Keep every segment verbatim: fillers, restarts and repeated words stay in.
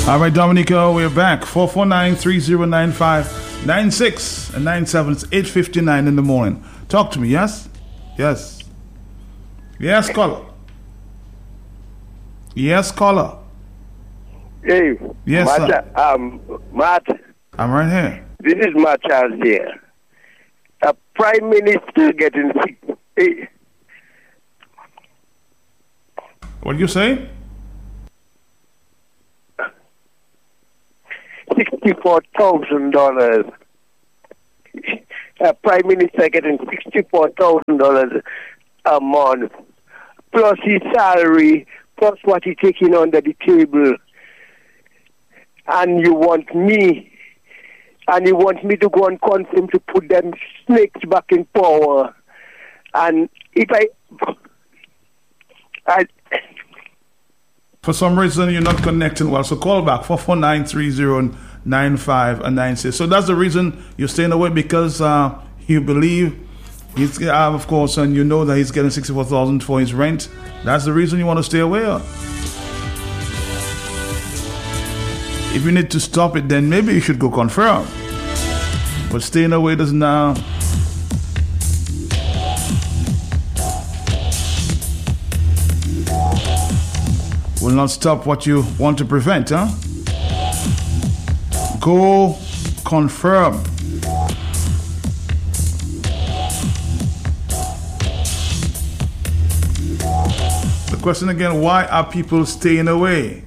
All right, Dominica, we're back. four four nine, three zero nine five, nine six and nine seven. It's eight fifty-nine in the morning. Talk to me, yes? Yes. Yes, caller. Yes, caller. Hey. Yes, Matt, sir. Um, Matt. I'm right here. This is Matt Charles here. A prime minister getting sick. Hey. What do you say? sixty-four thousand dollars. A prime minister getting sixty-four thousand dollars a month, plus his salary, plus what he's taking under the table. And you want me, and you want me to go and confirm to put them snakes back in power. And if I... I For some reason, you're not connecting well, so call back, four four nine, three zero nine five and nine six. So that's the reason you're staying away, because uh, you believe he's, uh, of course, and you know that he's getting sixty-four thousand dollars for his rent. That's the reason you want to stay away. If you need to stop it, then maybe you should go confirm. But staying away doesn't now. Will not stop what you want to prevent, huh? Go confirm. The question again, why are people staying away?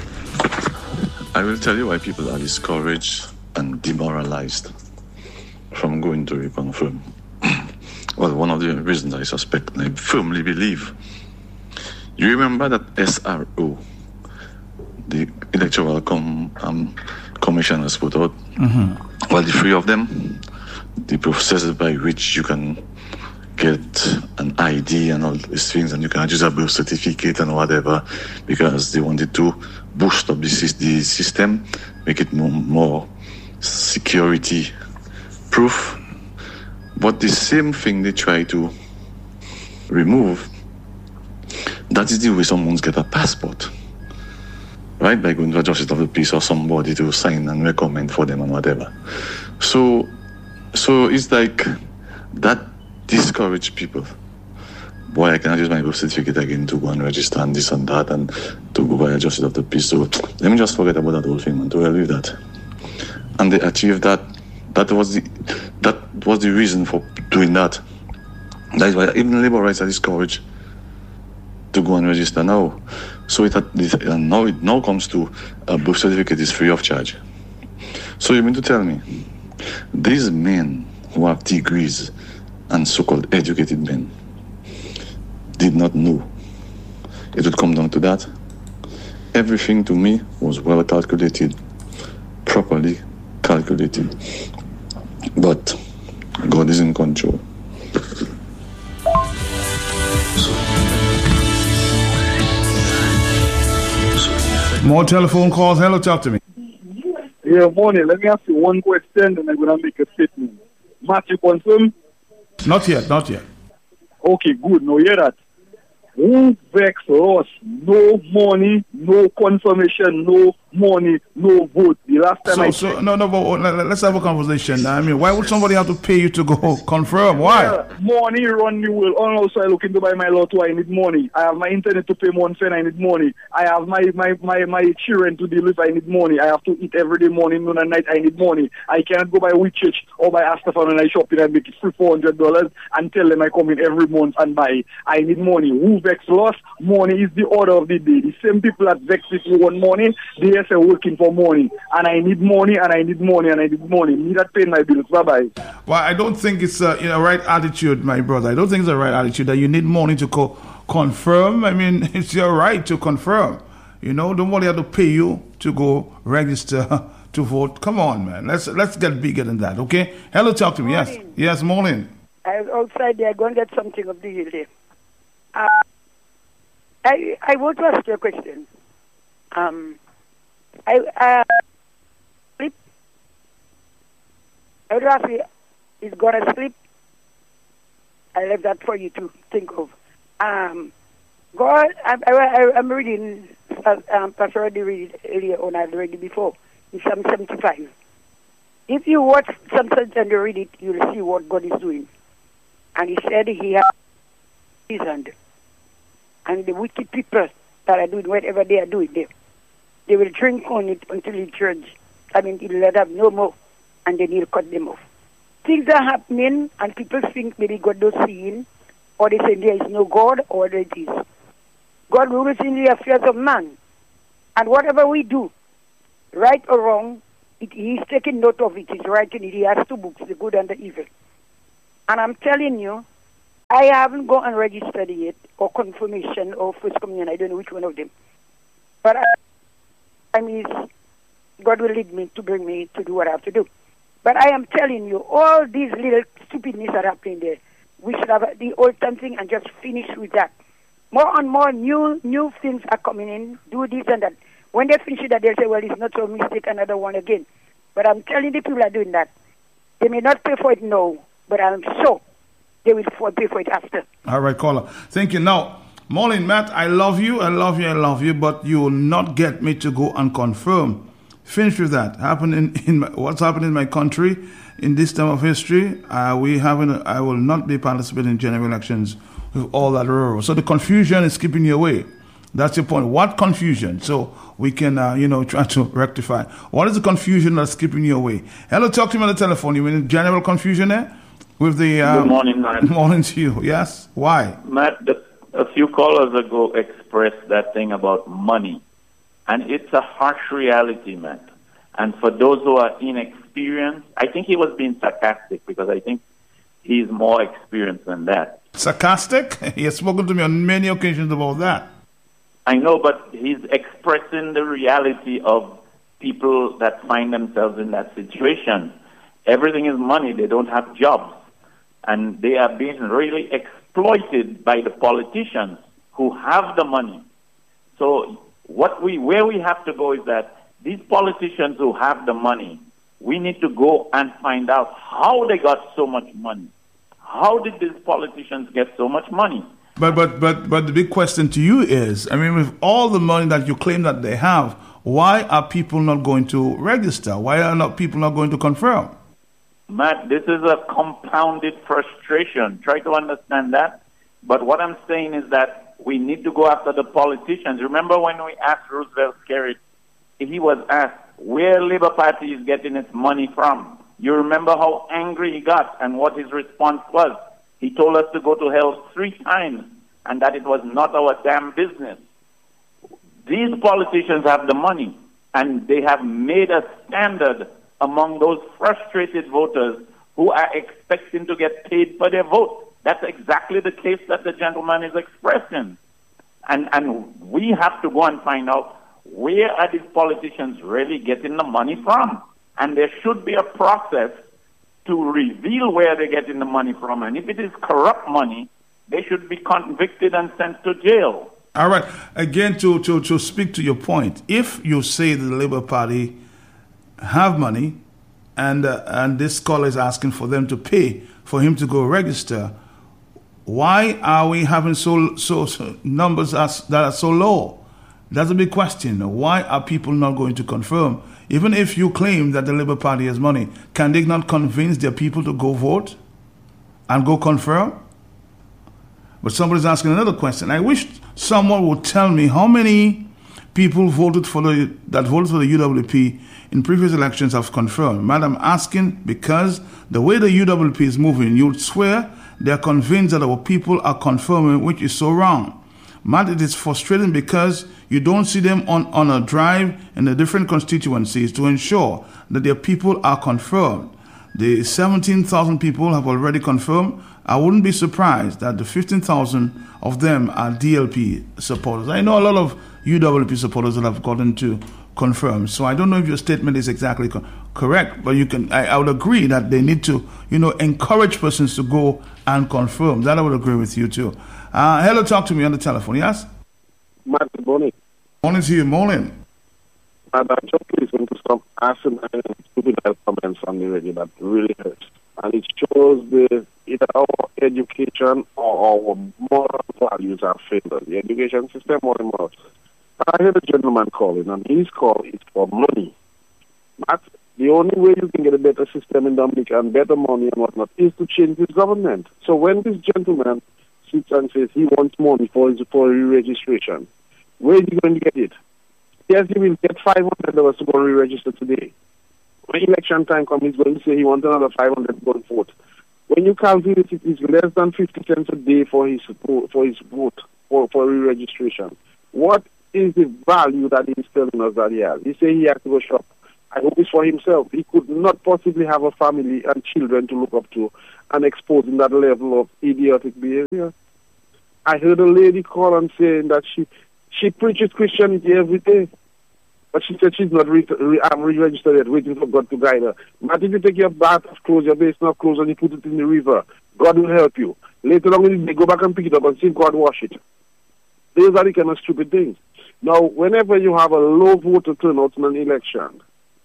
I will tell you why people are discouraged and demoralized from going to reconfirm. Well, one of the reasons I suspect and I firmly believe. You remember that S R O, the Electoral Com- um, Commission has put out? Mm-hmm. Well, the three of them, the processes by which you can get an I D and all these things, and you can use a birth certificate and whatever, because they wanted to boost up the, the system, make it more, more security proof. But the same thing they try to remove, that is the way someone's get a passport, right? By going to a justice of the peace or somebody to sign and recommend for them and whatever. So, so it's like that discourage people. Boy, I cannot use my birth certificate again to go and register and this and that and to go by a justice of the peace. So let me just forget about that whole thing and to leave that. And they achieved that. That was the that was the reason for doing that. That is why even labor rights are discouraged to go and register now. So it, it and now it now comes to a birth certificate is free of charge. So you mean to tell me these men who have degrees and so-called educated men did not know it would come down to that? Everything to me was well calculated, properly calculated. But God is in control. More telephone calls. Hello, talk to me. Yeah, morning. Let me ask you one question, and I'm going to make a statement. Matt, you confirm? Not yet, not yet. Okay, good. Now hear that. Who vex us? No money, no confirmation, no money, no vote. The last time so, I so no, no, but let's have a conversation. I mean, why would somebody have to pay you to go confirm? Why? Yeah, money run the world. Also, I looking to buy my lotto. I need money. I have my internet to pay month and I need money. I have my, my, my, my children to deal with. I need money. I have to eat every day, morning, noon, and night. I need money. I cannot go by Witchurch or by Astafan and I shop it and make it free four hundred dollars and tell them I come in every month and buy. I need money. Who vex lost? Money is the order of the day. The same people that vex if you want money, they are working for money. And I need money, and I need money, and I need money. Me that paying my bills. Bye-bye. Well, I don't think it's a you know, right attitude, my brother. I don't think it's the right attitude that you need money to co- confirm. I mean, it's your right to confirm. You know, nobody have to pay you to go register to vote. Come on, man. Let's let's get bigger than that, okay? Hello, talk to me. Morning. Yes. Yes, morning. I was outside there. Go and get something of the hill there. Uh, I I want to ask you a question. Um, I uh, sleep. I would ask you, is God asleep? I left that for you to think of. Um, God, I, I, I'm reading uh, um, Pastor already read it earlier on, I've read it before, in Psalm seventy-five. If you watch something and you read it, you'll see what God is doing. And he said he has reasoned. And the wicked people that are doing whatever they are doing, they, they will drink on it until he judge. I mean, he'll let them no more, and then he'll cut them off. Things are happening, and people think maybe God does seeing, or they say there is no God, or there it is. God rules in the affairs of man. And whatever we do, right or wrong, it, he's taking note of it. He's writing it. He has two books, the good and the evil. And I'm telling you, I haven't gone and registered yet, or confirmation, or first communion. I don't know which one of them. But I, I mean, God will lead me to bring me to do what I have to do. But I am telling you, all these little stupidness are happening there. We should have the old time thing and just finish with that. More and more new new things are coming in, do this and that. When they finish that, they'll say, well, it's not so mistake, another one again. But I'm telling the people are doing that. They may not pay for it now, but I'm sure they will pay for it after. All right, caller. Thank you. Now, morning, Matt, I love you, I love you, I love you, but you will not get me to go and confirm. Finish with that. Happening in my, what's happening in my country in this time of history, uh, we having a, I will not be participating in general elections with all that rural. So the confusion is keeping you away. That's your point. What confusion? So we can, uh, you know, try to rectify. What is the confusion that's keeping you away? Hello, talk to me on the telephone. You mean general confusion there? With the um, Good morning, Matt. Morning to you. Yes. Why? Matt, the, a few callers ago expressed that thing about money, and it's a harsh reality, Matt. And for those who are inexperienced, I think he was being sarcastic because I think he's more experienced than that. Sarcastic? He has spoken to me on many occasions about that. I know, but he's expressing the reality of people that find themselves in that situation. Everything is money. They don't have jobs. And they are being really exploited by the politicians who have the money. So what we, where we have to go is that these politicians who have the money, we need to go and find out how they got so much money. How did these politicians get so much money? But but but but the big question to you is, I mean, with all the money that you claim that they have, why are people not going to register? Why are not people not going to confirm? Matt, this is a compounded frustration. Try to understand that. But what I'm saying is that we need to go after the politicians. Remember when we asked Roosevelt Skerrit, he was asked where Labour Party is getting its money from. You remember how angry he got and what his response was. He told us to go to hell three times and that it was not our damn business. These politicians have the money, and they have made a standard among those frustrated voters who are expecting to get paid for their vote. That's exactly the case that the gentleman is expressing. And, and we have to go and find out where are these politicians really getting the money from. And there should be a process to reveal where they're getting the money from. And if it is corrupt money, they should be convicted and sent to jail. All right. Again, to, to, to speak to your point, if you say the Labour Party have money and uh, and this caller is asking for them to pay for him to go register, why are we having so, so, so numbers as, that are so low? That's a big question. Why are people not going to confirm? Even if you claim that the Labour Party has money, can they not convince their people to go vote and go confirm? But somebody's asking another question. I wish someone would tell me how many people voted for the that voted for the U W P in previous elections have confirmed. Madam, asking because the way the U W P is moving, you'd swear they're convinced that our people are confirming, which is so wrong. Matt, it is frustrating because you don't see them on, on a drive in the different constituencies to ensure that their people are confirmed. The seventeen thousand people have already confirmed. I wouldn't be surprised that the fifteen thousand of them are D L P supporters. I know a lot of U W P supporters that have gotten to confirm. So I don't know if your statement is exactly co- correct, but you can. I, I would agree that they need to, you know, encourage persons to go and confirm. That I would agree with you too. Uh, hello, talk to me on the telephone. Yes. Matt, good morning. Morning to you. Morning. And I'm just listening to some asinine and stupid comments on the radio that really hurts. And it shows the either our education or our moral values are failed. The education system or the morals. I heard a gentleman calling, and his call is for money. But the only way you can get a better system in Dominica and better money and whatnot is to change this government. So when this gentleman sits and says he wants money for his for re-registration, where is he going to get it? Yes, he will get five hundred dollars to go re-register today. When election time comes, he's going to say he wants another five hundred dollars to go and vote. When you calculate it, it's less than fifty cents a day for his for his vote for, for re-registration. What is the value that he's telling us that he has? He says he has to go shop. I hope it's for himself. He could not possibly have a family and children to look up to and exposing that level of idiotic behavior. I heard a lady call and saying that she she preaches Christianity every day, but she said she's not re- re- I'm re-registered yet, waiting for God to guide her. But if you take your bath of clothes, your basin of clothes, and you put it in the river, God will help you. Later on, they go back and pick it up and see God wash it. Those are the kind of stupid things. Now, whenever you have a low voter turnout in an election,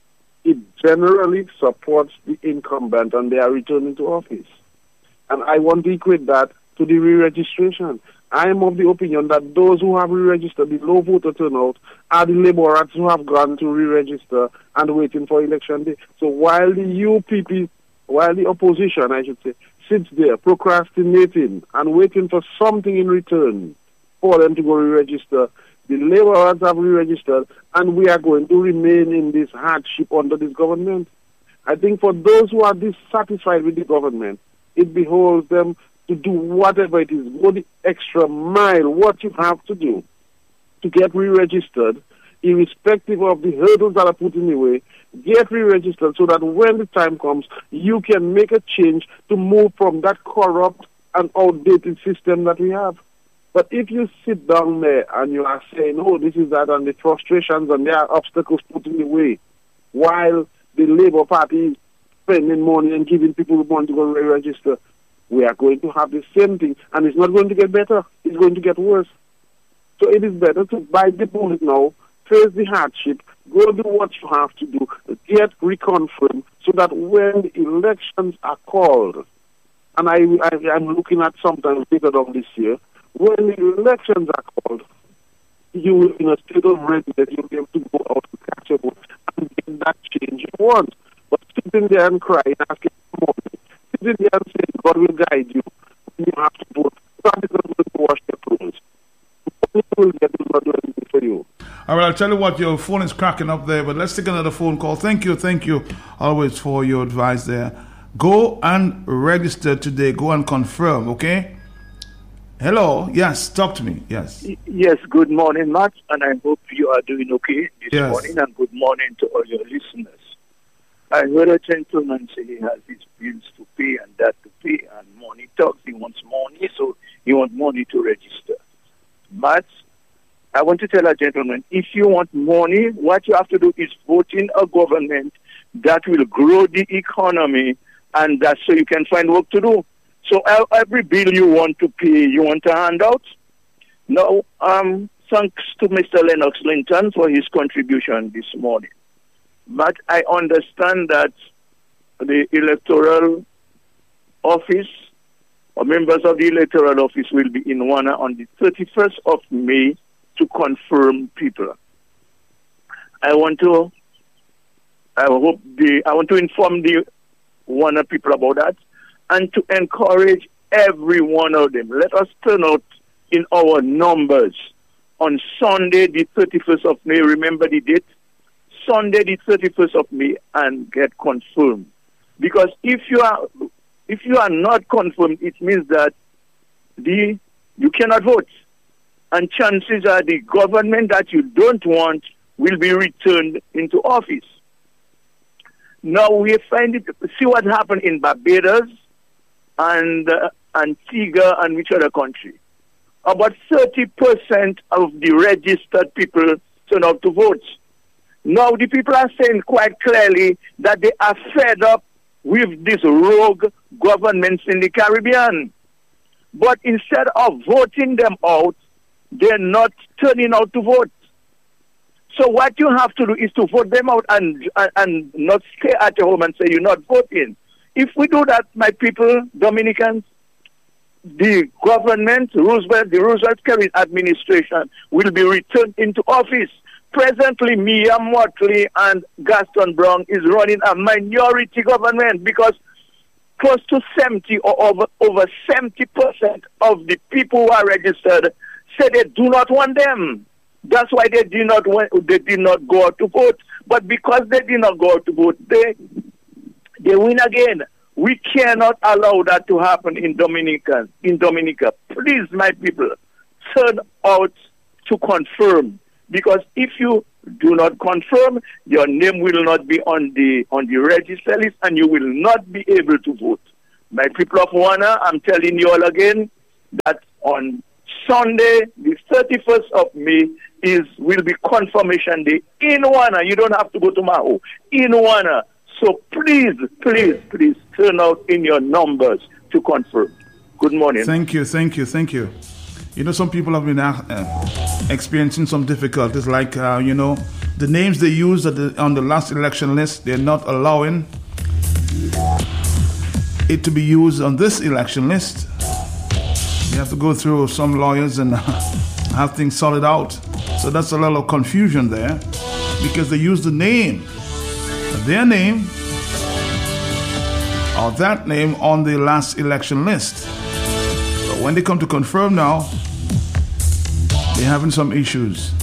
it generally supports the incumbent and they are returning to office. And I want to equate that to the re-registration. I am of the opinion that those who have re-registered, the low voter turnout, are the laborers who have gone to re-register and waiting for election day. So while the U P P, while the opposition, I should say, sits there procrastinating and waiting for something in return for them to go re-register, the laborers have re-registered, and we are going to remain in this hardship under this government. I think for those who are dissatisfied with the government, it behoves them to do whatever it is, go the extra mile, what you have to do to get re-registered, irrespective of the hurdles that are put in the way, get re-registered so that when the time comes, you can make a change to move from that corrupt and outdated system that we have. But if you sit down there and you are saying, oh, this is that, and the frustrations and there are obstacles put in the way, while the Labour Party is spending money and giving people money to go re-register, we are going to have the same thing, and it's not going to get better. It's going to get worse. So it is better to bite the bullet now, face the hardship, go do what you have to do, get reconfirmed, so that when the elections are called, and I, I, I'm looking at sometimes later on this year, when the elections are called, you will be in a state of readiness, you'll be able to go out to catch a vote and get that change you want. But sitting there and crying, asking for money, sitting there and saying God will guide you, when you have to vote, God is not going to wash your clothes. What you will get will not do anything for you. All right, I'll tell you what, your phone is cracking up there, but let's take another phone call. Thank you, thank you always for your advice there. Go and register today. Go and confirm, okay? Hello, yes, talk to me, yes. Yes, good morning, Matt, and I hope you are doing okay this yes. morning, and good morning to all your listeners. I heard a gentleman say he has his bills to pay and that to pay, and money talks. He wants money, so he wants money to register. But I want to tell a gentleman, if you want money, what you have to do is vote in a government that will grow the economy, and that so you can find work to do. So every bill you want to pay, you want a handout. Now, um, thanks to Mister Lennox Linton for his contribution this morning. But I understand that the electoral office, or members of the electoral office, will be in Wana on the thirty-first of May to confirm people. I want to, I hope the, I want to inform the Wana people about that, and to encourage every one of them. Let us turn out in our numbers on Sunday, the thirty-first of May. Remember the date? Sunday, the thirty-first of May, and get confirmed. Because if you are if you are not confirmed, it means that the you cannot vote. And chances are the government that you don't want will be returned into office. Now we find it, see what happened in Barbados and uh, Antigua and which other country. About thirty percent of the registered people turn out to vote. Now the people are saying quite clearly that they are fed up with these rogue governments in the Caribbean. But instead of voting them out, they're not turning out to vote. So what you have to do is to vote them out and, and, and not stay at home and say you're not voting. If we do that, my people, Dominicans, the government, Roosevelt, the Roosevelt Kerry administration, will be returned into office. Presently, Mia Mottley and Gaston Brown is running a minority government because close to seventy or over, over seventy percent of the people who are registered say they do not want them. That's why they did not want, they did not go out to vote. But because they did not go out to vote, they they win again. We cannot allow that to happen in Dominica. In Dominica, please, my people, turn out to confirm. Because if you do not confirm, your name will not be on the on the register list, and you will not be able to vote. My people of Wana, I'm telling you all again that on Sunday, the thirty-first of May, is will be confirmation day in Wana. You don't have to go to Maho. In Wana. So please, please, please turn out in your numbers to confirm. Good morning. Thank you, thank you, thank you. You know, some people have been uh, experiencing some difficulties, like, uh, you know, the names they use at the, on the last election list, they're not allowing it to be used on this election list. You have to go through some lawyers and have things sorted out. So that's a lot of confusion there because they use the name, their name, or that name on the last election list. But when they come to confirm now, they're having some issues.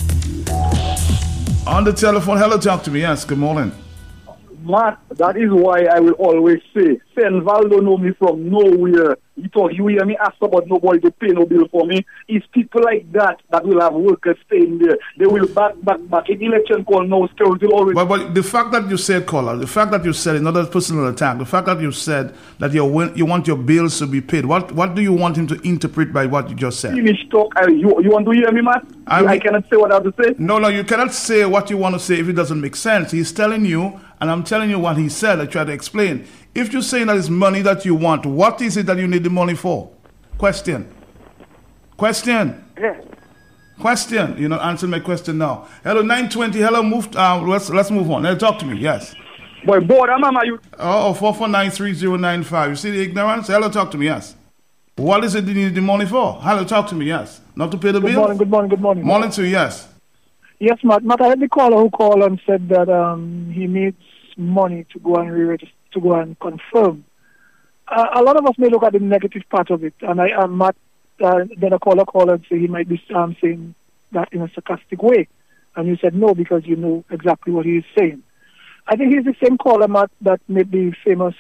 On the telephone, hello, talk to me. Yes, good morning. Matt, that is why I will always say, Senval don't know me from nowhere. You talk, you hear me ask about nobody to pay no bill for me. It's people like that that will have workers staying there. They will back, back, back. If election call no security will always... But, but the fact that you said, caller, the fact that you said it's not a personal attack, the fact that you said that you you want your bills to be paid, what what do you want him to interpret by what you just said? Finish talk. I, you, you want to hear me, Matt? I, I cannot say what I have to say. No, no, you cannot say what you want to say if it doesn't make sense. He's telling you, and I'm telling you what he said. I try to explain. If you're saying that it's money that you want, what is it that you need the money for? Question. Question. Yeah. Question. You know, answer my question now. Hello, nine twenty. Hello, move. Uh, let's let's move on. Hello, talk to me. Yes. Boy, boy, mama, you. Oh, four four nine three zero nine five. You see the ignorance? Hello, talk to me. Yes. What is it you need the money for? Hello, talk to me. Yes. Not to pay the bill. Good morning. Good morning. Good morning. Morning to you. Yes. Yes, Matt. Matt, I had the caller who called and said that um, he needs money to go and re-register, to go and confirm. Uh, a lot of us may look at the negative part of it, and I am Matt. Uh, then a caller called and say he might be um, saying that in a sarcastic way, and you said no because you know exactly what he is saying. I think he's the same caller, Matt, that made the famous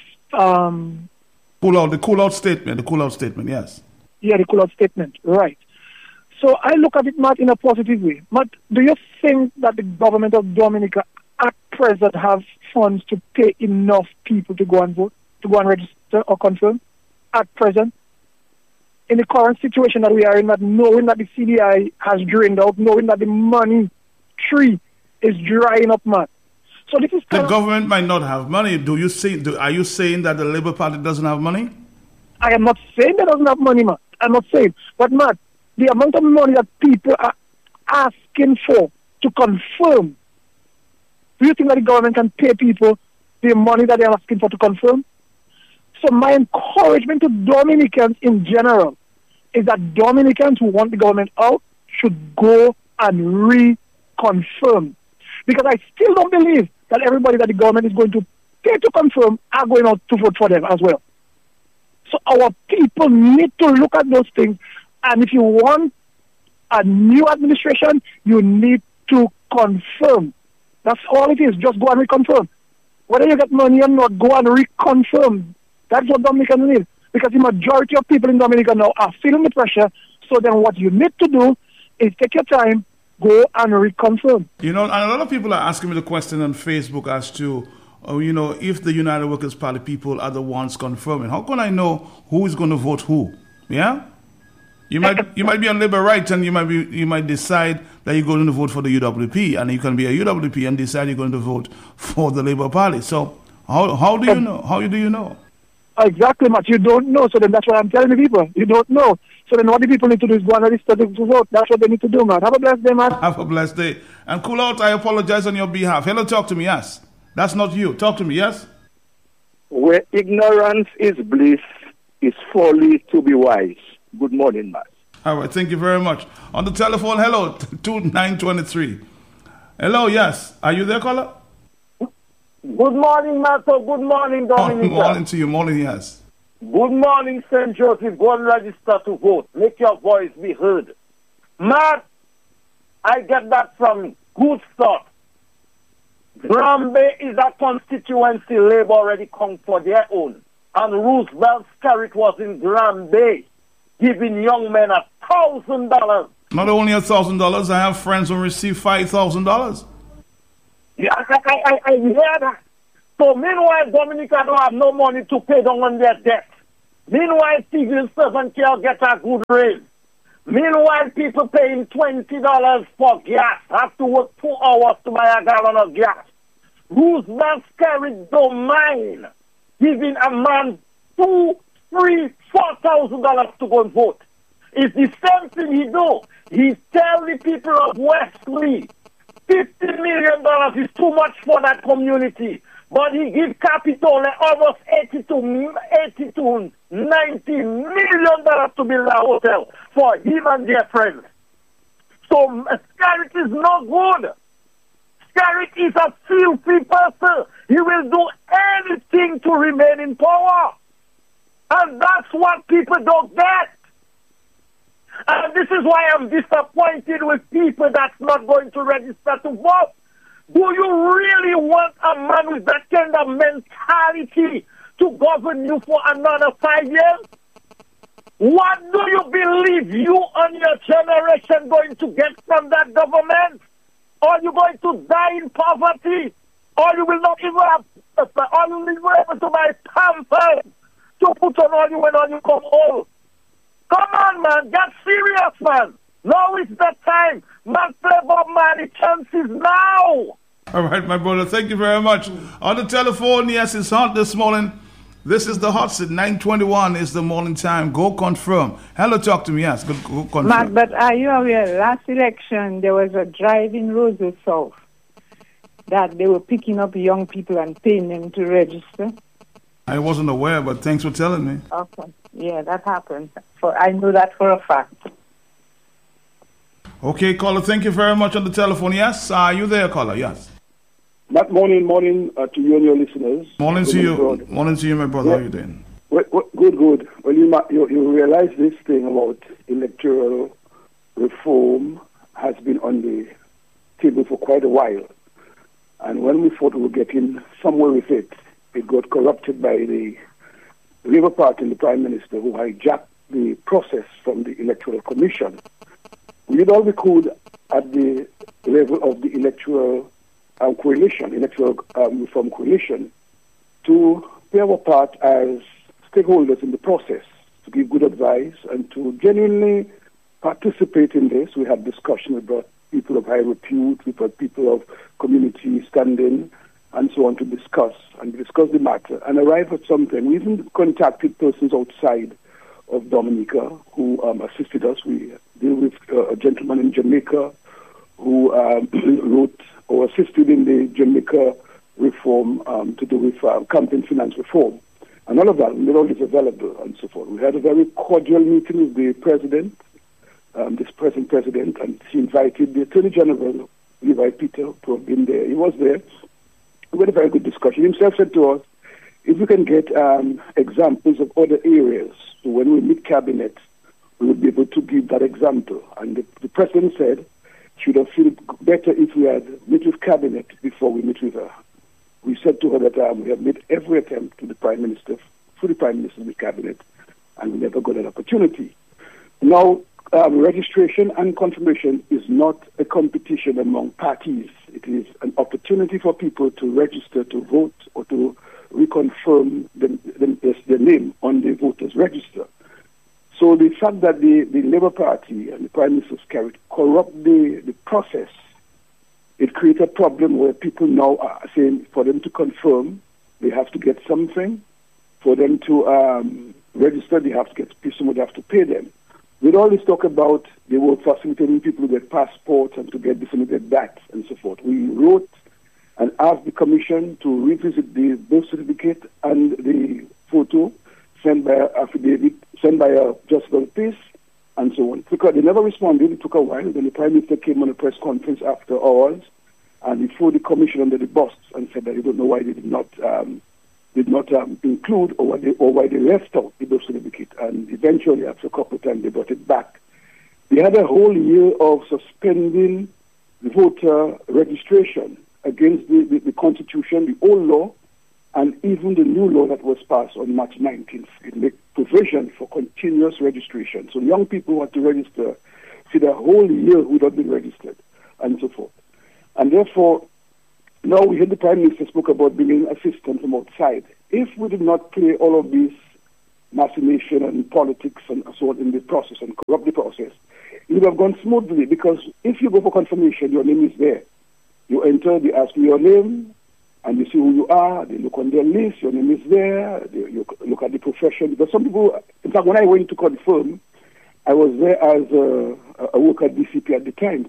um, cool out the cool out statement. The cool out statement, yes. Yeah, the cool out statement, right. So I look at it, Matt, in a positive way. Matt, do you think that the government of Dominica at present have funds to pay enough people to go and vote, to go and register or confirm? At present, in the current situation that we are in, that knowing that the C D I has drained out, knowing that the money tree is drying up, Matt. So this is the government might not have money. Do you see? Do, are you saying that the Labour Party doesn't have money? I am not saying they doesn't have money, Matt. I'm not saying, but Matt, the amount of money that people are asking for to confirm, do you think that the government can pay people the money that they're asking for to confirm? So my encouragement to Dominicans in general is that Dominicans who want the government out should go and reconfirm. Because I still don't believe that everybody that the government is going to pay to confirm are going out to vote for them as well. So our people need to look at those things. And if you want a new administration, you need to confirm. That's all it is. Just go and reconfirm. Whether you get money or not, go and reconfirm. That's what Dominica needs. Because the majority of people in Dominica now are feeling the pressure. So then what you need to do is take your time, go and reconfirm. You know, and a lot of people are asking me the question on Facebook as to, uh, you know, if the United Workers' Party people are the ones confirming. How can I know who is going to vote who? Yeah? You might you might be on Labour right, and you might be you might decide that you're going to vote for the U W P, and you can be a U W P and decide you're going to vote for the Labour Party. So how how do you know? How do you know? Exactly, Matt. You don't know. So then that's what I'm telling the people. You don't know. So then what the people need to do is go and register to vote. That's what they need to do, Matt. Have a blessed day, Matt. Have a blessed day. And cool out, I apologize on your behalf. Hello, talk to me, yes. That's not you. Talk to me, yes? Where ignorance is bliss, is folly to be wise. Good morning, Matt. All right, thank you very much. On the telephone, hello, two nine two three. Hello, yes. Are you there, caller? Good morning, Master. Good morning, Dominica. Good morning to you. Morning, yes. Good morning, Saint Joseph. Go and register to vote. Make your voice be heard. Matt, I get that from good stuff. Granby is a constituency Labour already come for their own. And Roosevelt Skerrit was in Granby, giving young men a thousand dollars. Not only a thousand dollars, I have friends who receive five thousand dollars. Yeah, I, I, I, I hear that. So meanwhile, Dominica don't have no money to pay down on their debt. Meanwhile, civil servants can't get a good raise. Meanwhile, people paying twenty dollars for gas have to work two hours to buy a gallon of gas. Roosevelt Skerrit don't mind giving a man two, three, four thousand dollars to go and vote. It's the same thing he do. He tell the people of Wesley, fifty million dollars is too much for that community. But he give Capitol almost eighty to eighty to ninety million dollars to build a hotel for him and their friends. So Skerrit is no good. Skerrit is a filthy person. He will do anything to remain in power. And that's what people don't get. And this is why I'm disappointed with people that's not going to register to vote. Do you really want a man with that kind of mentality to govern you for another five years? What do you believe you and your generation going to get from that government? Are you going to die in poverty? Or you will not even have, or you will be able to buy pampers to put on all you when all you come old? Come on, man. Get serious, man. Now is the time. Man, play Bob Marley chances now. All right, my brother. Thank you very much. On the telephone, yes, it's hot this morning. This is the hot seat. nine twenty-one is the morning time. Go confirm. Hello, talk to me. Yes, go, go confirm. Matt, but are you aware, last election, there was a drive in Roseville South that they were picking up young people and paying them to register? I wasn't aware, but thanks for telling me. Okay. Yeah, that happened. For I know that for a fact. Okay, caller, thank you very much on the telephone. Yes, are you there, caller? Yes. That morning, morning uh, to you and your listeners. Morning to you. Abroad. Morning to you, my brother. Yeah. How are you doing? Well, well, good, good. Well, you, you you realize this thing about electoral reform has been on the table for quite a while. And when we thought we were getting somewhere with it, it got corrupted by the Labour Party and the Prime Minister, who hijacked the process from the Electoral Commission. We did all we could at the level of the Electoral um, Coalition, Electoral um, Reform Coalition, to play our part as stakeholders in the process, to give good advice and to genuinely participate in this. We had discussion, we brought people of high repute, we brought people of community standing, and so on to discuss and discuss the matter and arrive at something. We even contacted persons outside of Dominica who um, assisted us. We deal with uh, a gentleman in Jamaica who um, wrote or assisted in the Jamaica reform um, to do with uh, campaign finance reform. And all of that, we made all this available and so forth. We had a very cordial meeting with the president, um, this present president, and she invited the Attorney General, Levi Peter, to have been there. He was there. We had a very good discussion. He himself said to us, if we can get um, examples of other areas, so when we meet cabinet, we would be able to give that example. And the, the president said, she would have felt better if we had met with cabinet before we meet with her. We said to her that um, we have made every attempt to the Prime Minister, through the Prime Minister and the cabinet, and we never got an opportunity. Now, um, registration and confirmation is not a competition among parties. It is an opportunity for people to register to vote or to reconfirm the, the, the name on the voters' register. So the fact that the, the Labour Party and the Prime Minister's carried corrupt the, the process, it creates a problem where people now are saying for them to confirm, they have to get something. For them to um, register, they have to get somebody have to pay them. With all this talk about they were facilitating people to get passports and to get this and to get that and so forth, we wrote and asked the Commission to revisit the birth certificate and the photo, sent by a affidavit, sent by a justice of the peace, and so on. Because they never responded. It took a while. Then the Prime Minister came on a press conference after hours, and he threw the commission under the bus and said that he don't know why they did not um, did not um, include or why, they, or why they left out the birth certificate. And eventually, after a couple of times, they brought it back. They had a whole year of suspending voter registration against the, the, the Constitution, the old law, and even the new law that was passed on March nineteenth. It made provision for continuous registration. So young people who had to register see the whole year without being registered, and so forth. And therefore, now we heard the Prime Minister spoke about bringing assistance from outside. If we did not play all of these machination and politics and so on in the process and corrupt the process, it would have gone smoothly, because if you go for confirmation, your name is there. You enter, they ask you your name, and you see who you are, they look on their list, your name is there, they, you look at the profession. Because some people, in fact, when I went to confirm, I was there as a, a worker at D C P at the time,